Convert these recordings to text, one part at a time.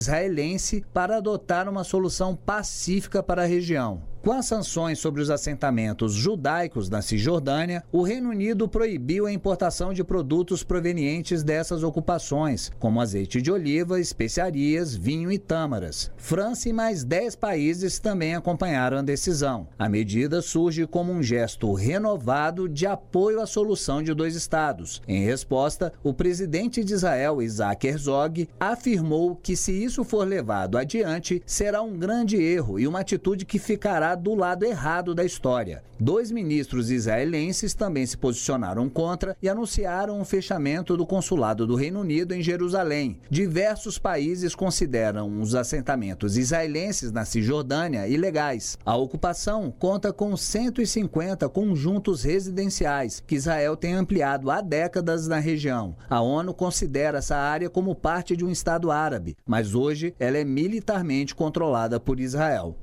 israelense para adotar uma solução pacífica para a região. Com as sanções sobre os assentamentos judaicos na Cisjordânia, o Reino Unido proibiu a importação de produtos provenientes dessas ocupações, como azeite de oliva, especiarias, vinho e tâmaras. França e mais 10 países também acompanharam a decisão. A medida surge como um gesto renovado de apoio à solução de 2 estados. Em resposta, o presidente de Israel, Isaac Herzog, afirmou que se isso for levado adiante, será um grande erro e uma atitude que ficará do lado errado da história. 2 ministros israelenses também se posicionaram contra e anunciaram o fechamento do consulado do Reino Unido em Jerusalém. Diversos países consideram os assentamentos israelenses na Cisjordânia ilegais. A ocupação conta com 150 conjuntos residenciais que Israel tem ampliado há décadas na região. A ONU considera essa área como parte de um Estado árabe, mas hoje ela é militarmente controlada por Israel.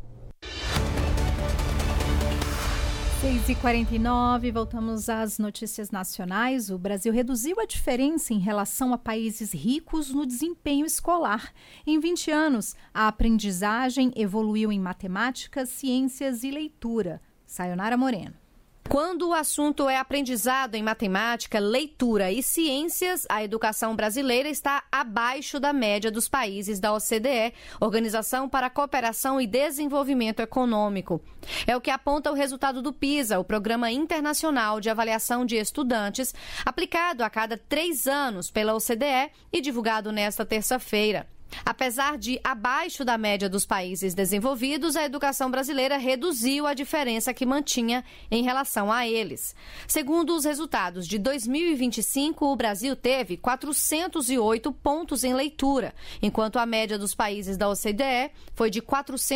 6h49, voltamos às notícias nacionais. O Brasil reduziu a diferença em relação a países ricos no desempenho escolar. Em 20 anos, a aprendizagem evoluiu em matemática, ciências e leitura. Sayonara Moreno. Quando o assunto é aprendizado em matemática, leitura e ciências, a educação brasileira está abaixo da média dos países da OCDE, Organização para a Cooperação e Desenvolvimento Econômico. É o que aponta o resultado do PISA, o Programa Internacional de Avaliação de Estudantes, aplicado a cada 3 anos pela OCDE e divulgado nesta terça-feira. Apesar de abaixo da média dos países desenvolvidos, a educação brasileira reduziu a diferença que mantinha em relação a eles. Segundo os resultados de 2025, o Brasil teve 408 pontos em leitura, enquanto a média dos países da OCDE foi de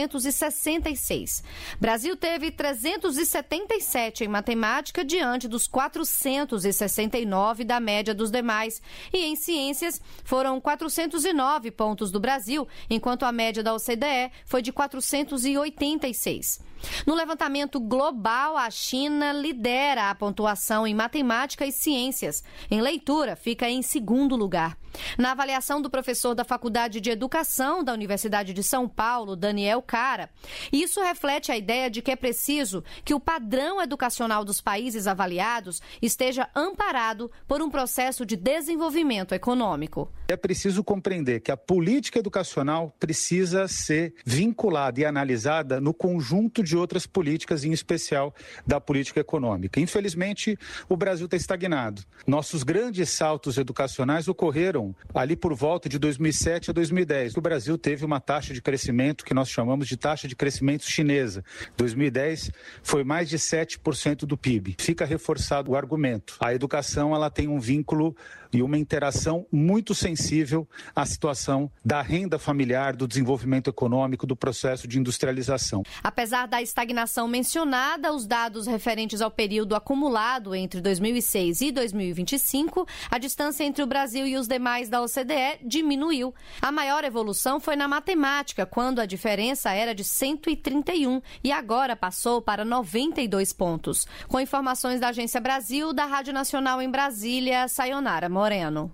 466. Brasil teve 377 em matemática, diante dos 469 da média dos demais, e em ciências foram 409 pontos do Brasil, enquanto a média da OCDE foi de 486. No levantamento global, a China lidera a pontuação em matemática e ciências. Em leitura, fica em segundo lugar. Na avaliação do professor da Faculdade de Educação da Universidade de São Paulo, Daniel Cara, isso reflete a ideia de que é preciso que o padrão educacional dos países avaliados esteja amparado por um processo de desenvolvimento econômico. É preciso compreender que a política educacional precisa ser vinculada e analisada no conjunto de outras políticas, em especial da política econômica. Infelizmente, o Brasil está estagnado. Nossos grandes saltos educacionais ocorreram ali por volta de 2007 a 2010. O Brasil teve uma taxa de crescimento que nós chamamos de taxa de crescimento chinesa. 2010 foi mais de 7% do PIB. Fica reforçado o argumento. A educação, ela tem um vínculo e uma interação muito sensível à situação da renda familiar, do desenvolvimento econômico, do processo de industrialização. Apesar da estagnação mencionada, os dados referentes ao período acumulado entre 2006 e 2025, a distância entre o Brasil e os demais da OCDE diminuiu. A maior evolução foi na matemática, quando a diferença era de 131 e agora passou para 92 pontos. Com informações da Agência Brasil, da Rádio Nacional em Brasília, Sayonara Moreno.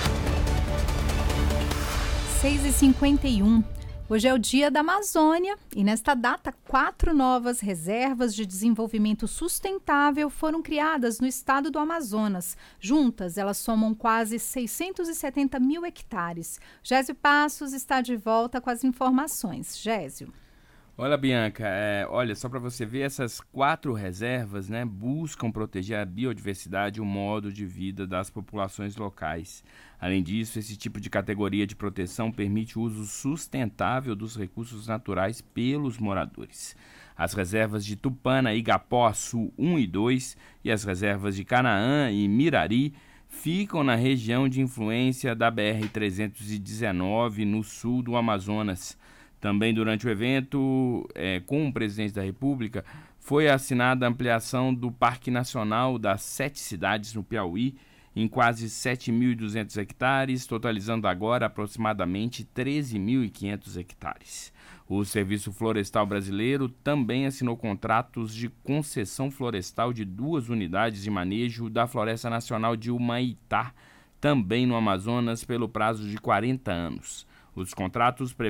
6h51. Hoje é o Dia da Amazônia e nesta data 4 novas reservas de desenvolvimento sustentável foram criadas no estado do Amazonas. Juntas, elas somam quase 670 mil hectares. Gésio Passos está de volta com as informações. Gésio. Olha, Bianca, olha, só para você ver, essas 4 reservas, né, buscam proteger a biodiversidade e o modo de vida das populações locais. Além disso, esse tipo de categoria de proteção permite o uso sustentável dos recursos naturais pelos moradores. As reservas de Tupana, Igapó, Sul 1 e 2 e as reservas de Canaã e Mirari ficam na região de influência da BR-319, no sul do Amazonas. Também durante o evento, com o presidente da República, foi assinada a ampliação do Parque Nacional das 7 cidades no Piauí, em quase 7.200 hectares, totalizando agora aproximadamente 13.500 hectares. O Serviço Florestal Brasileiro também assinou contratos de concessão florestal de 2 unidades de manejo da Floresta Nacional de Humaitá, também no Amazonas, pelo prazo de 40 anos. Os contratos